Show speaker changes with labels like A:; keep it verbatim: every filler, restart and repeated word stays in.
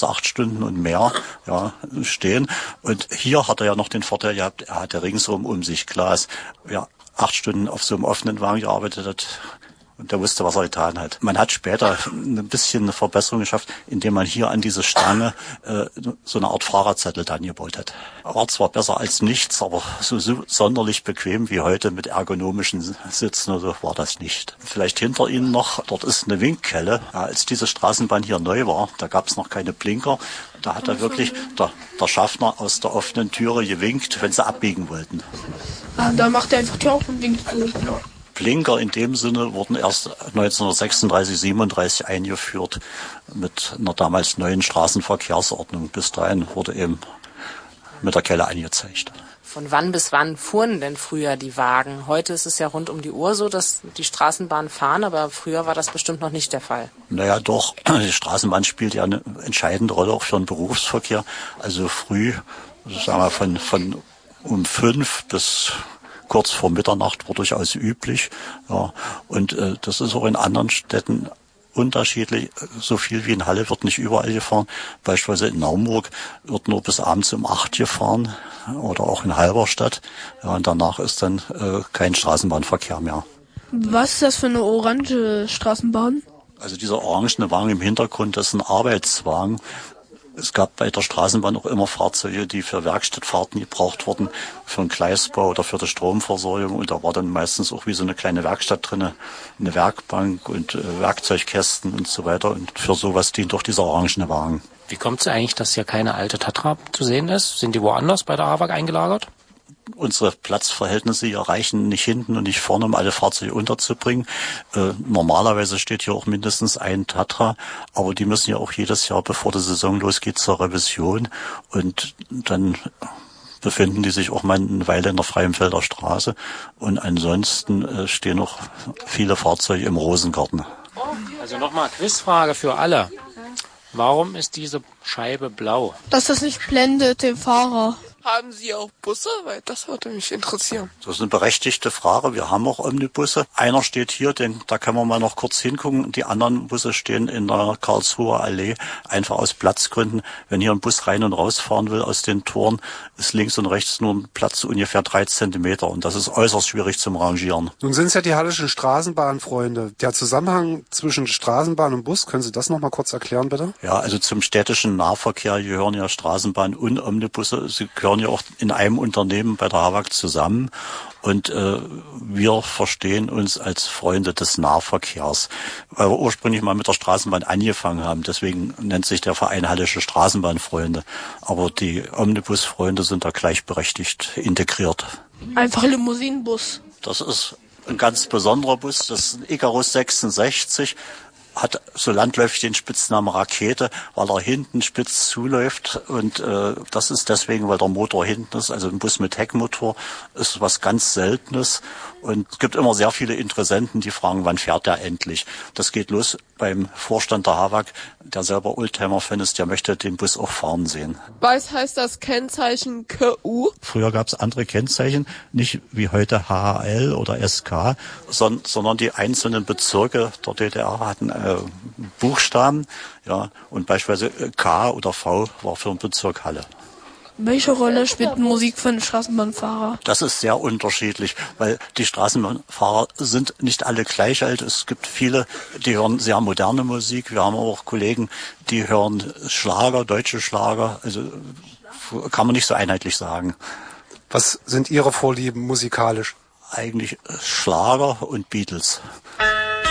A: kurz acht Stunden und mehr ja, stehen. Und hier hat er ja noch den Vorteil gehabt, er hatte ringsum um sich Glas. Wer acht Stunden auf so einem offenen Wagen gearbeitet hat, und der wusste, was er getan hat. Man hat später ein bisschen eine Verbesserung geschafft, indem man hier an diese Stange äh, so eine Art Fahrradzettel dann gebaut hat. War zwar besser als nichts, aber so, so sonderlich bequem wie heute mit ergonomischen Sitzen oder so war das nicht. Vielleicht hinter Ihnen noch, dort ist eine Winkkelle. Ja, als diese Straßenbahn hier neu war, da gab es noch keine Blinker. Da hat er wirklich der, der Schaffner aus der offenen Türe gewinkt, wenn sie abbiegen wollten.
B: Ah, da macht er einfach Tür auf und winkt zu.
A: Blinker in dem Sinne wurden erst neunzehnhundertsechsunddreißig, siebenunddreißig eingeführt mit einer damals neuen Straßenverkehrsordnung. Bis dahin wurde eben mit der Kelle angezeigt.
C: Von wann bis wann fuhren denn früher die Wagen? Heute ist es ja rund um die Uhr so, dass die Straßenbahnen fahren, aber früher war das bestimmt noch nicht der Fall.
A: Naja, doch. Die Straßenbahn spielt ja eine entscheidende Rolle auch für den Berufsverkehr. Also früh, sagen wir von, von um fünf bis kurz vor Mitternacht war durchaus üblich. Ja. Und äh, das ist auch in anderen Städten unterschiedlich. So viel wie in Halle wird nicht überall gefahren. Beispielsweise in Naumburg wird nur bis abends um acht gefahren oder auch in Halberstadt. Ja, und danach ist dann äh, kein Straßenbahnverkehr mehr.
B: Was ist das für eine orange Straßenbahn?
A: Also dieser orangene Wagen im Hintergrund, das ist ein Arbeitswagen. Es gab bei der Straßenbahn auch immer Fahrzeuge, die für Werkstattfahrten gebraucht wurden, für den Gleisbau oder für die Stromversorgung. Und da war dann meistens auch wie so eine kleine Werkstatt drin, eine Werkbank und äh, Werkzeugkästen und so weiter. Und für sowas dient auch dieser orangene Wagen.
D: Wie kommt es eigentlich, dass hier keine alte Tatra zu sehen ist? Sind die woanders bei der A W A G eingelagert?
A: Unsere Platzverhältnisse hier reichen nicht hinten und nicht vorne, um alle Fahrzeuge unterzubringen. Äh, normalerweise steht hier auch mindestens ein Tatra, aber die müssen ja auch jedes Jahr, bevor die Saison losgeht, zur Revision. Und dann befinden die sich auch mal eine Weile in der Freienfelder Straße. Und ansonsten äh, stehen noch viele Fahrzeuge im Rosengarten.
D: Also nochmal Quizfrage für alle. Warum ist diese Scheibe blau?
B: Dass das nicht blendet den Fahrer.
E: Haben Sie auch Busse? Weil das würde mich interessieren.
A: Das ist eine berechtigte Frage. Wir haben auch Omnibusse. Einer steht hier, den, da können wir mal noch kurz hingucken. Die anderen Busse stehen in der Karlsruher Allee, einfach aus Platzgründen. Wenn hier ein Bus rein und rausfahren will aus den Toren, ist links und rechts nur ein Platz ungefähr drei Zentimeter. Und das ist äußerst schwierig zum Rangieren.
F: Nun sind es ja die Hallischen Straßenbahnfreunde. Der Zusammenhang zwischen Straßenbahn und Bus, können Sie das noch mal kurz erklären, bitte?
A: Ja, also zum städtischen Nahverkehr gehören ja Straßenbahn und Omnibusse. Sie gehören ja auch in einem Unternehmen bei der A W A G zusammen. Und äh, wir verstehen uns als Freunde des Nahverkehrs, weil wir ursprünglich mal mit der Straßenbahn angefangen haben. Deswegen nennt sich der Verein Hallische Straßenbahnfreunde. Aber die Omnibusfreunde sind da gleichberechtigt integriert.
B: Einfach Limousinenbus.
A: Das ist ein ganz besonderer Bus. Das ist ein Icarus sechsundsechzig. Hat so landläufig den Spitznamen Rakete, weil er hinten spitz zuläuft und äh, das ist deswegen, weil der Motor hinten ist, also ein Bus mit Heckmotor ist was ganz Seltenes und es gibt immer sehr viele Interessenten, die fragen, wann fährt der endlich? Das geht los beim Vorstand der A W A G, der selber Oldtimer-Fan ist, der möchte den Bus auch fahren sehen.
E: Was heißt das Kennzeichen K U?
A: Früher gab es andere Kennzeichen, nicht wie heute H H L oder S K, sondern, sondern die einzelnen Bezirke der D D R hatten äh, Buchstaben, ja, und beispielsweise K oder V war für den Bezirk Halle.
B: Welche Rolle spielt Musik für einen Straßenbahnfahrer?
A: Das ist sehr unterschiedlich, weil die Straßenbahnfahrer sind nicht alle gleich alt. Es gibt viele, die hören sehr moderne Musik. Wir haben auch Kollegen, die hören Schlager, deutsche Schlager. Also kann man nicht so einheitlich sagen.
F: Was sind Ihre Vorlieben musikalisch?
A: Eigentlich Schlager und Beatles.